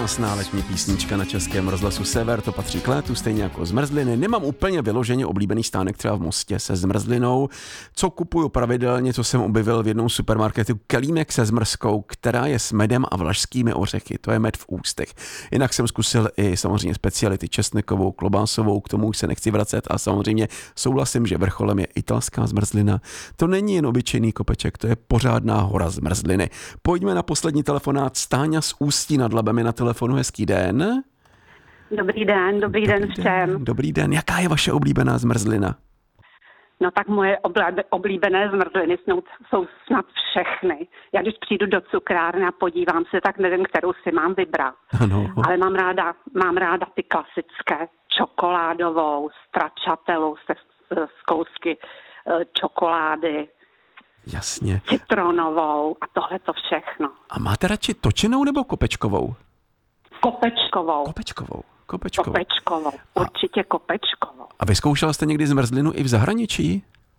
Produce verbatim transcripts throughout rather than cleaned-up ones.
Krásná letní písnička na Českém rozhlasu Sever, to patří k létu, stejně jako zmrzliny. Nemám úplně vyloženě oblíbený stánek třeba v Mostě se zmrzlinou. Co kupuju pravidelně, co jsem objevil v jednom supermarketu, kelímek se zmrzkou, která je s medem a vlašskými ořechy. To je med v ústech. Jinak jsem zkusil i samozřejmě speciality česnekovou, klobásovou, k tomu už se nechci vracet a samozřejmě souhlasím, že vrcholem je italská zmrzlina. To není jen obyčejný kopeček, to je pořádná hora zmrzliny. Pojďme na poslední telefonát. Stáňa z Ústí nad Labem je na telefonu. Hezký den. Dobrý den, dobrý, dobrý den všem. Dobrý den. Jaká je vaše oblíbená zmrzlina? No tak moje oblíbené zmrzliny jsou, jsou snad všechny. Já když přijdu do cukrárny a podívám se, tak nevím, kterou si mám vybrat. Ano. Ale mám ráda, mám ráda ty klasické. Čokoládovou, stracciatelu se z kousky čokolády. Jasně. Citronovou a tohle to všechno. A máte radši točenou nebo kopečkovou? Kopečkovou. Kopečkovou. Kopečkovou. Kopečkovou. Určitě kopečkovou. A vyzkoušela jste někdy zmrzlinu i v zahraničí?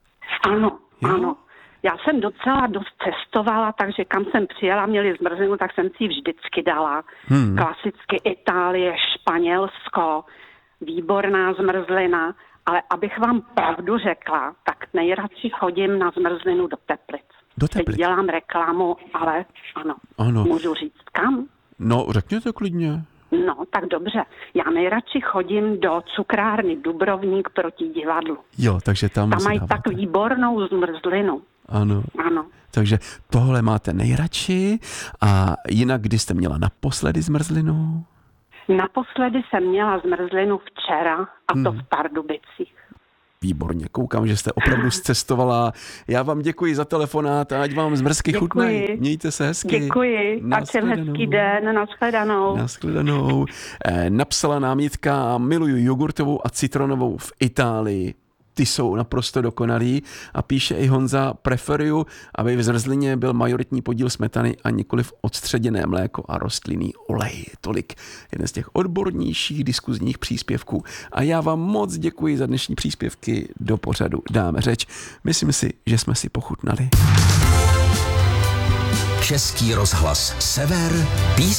Ano, jo? ano. Já jsem docela dost cestovala, takže kam jsem přijela, měli zmrzlinu, tak jsem si ji vždycky dala. Hmm. Klasicky Itálie, Španělsko, výborná zmrzlina. Ale abych vám pravdu řekla, tak nejradši chodím na zmrzlinu do Teplic. Do Teplic. Teď dělám reklamu, ale ano, ano. Můžu říct kam? No, řekněte klidně. No, tak dobře. Já nejradši chodím do cukrárny Dubrovník proti divadlu. Jo, takže tam Tam mají dáváte. tak výbornou zmrzlinu. Ano. Ano. Takže tohle máte nejradši. A jinak, kdy jste měla naposledy zmrzlinu? Naposledy jsem měla zmrzlinu včera, a to hmm. v Pardubicích. Výborně, koukám, že jste opravdu zcestovala. Já vám děkuji za telefonát a ať vám zmrzky chutnají. Mějte se hezky. Děkuji, a všem hezký den, nashledanou. Nashledanou. Eh, napsala nám Jitka, miluju jogurtovou a citronovou v Itálii. Ty jsou naprosto dokonalý a píše i Honza, preferuju, aby v zmrzlině byl majoritní podíl smetany a nikoliv odstředěné mléko a rostlinný olej. Tolik jeden z těch odbornějších diskuzních příspěvků. A já vám moc děkuji za dnešní příspěvky do pořadu Dáme řeč. Myslím si, že jsme si pochutnali. Český rozhlas Sever.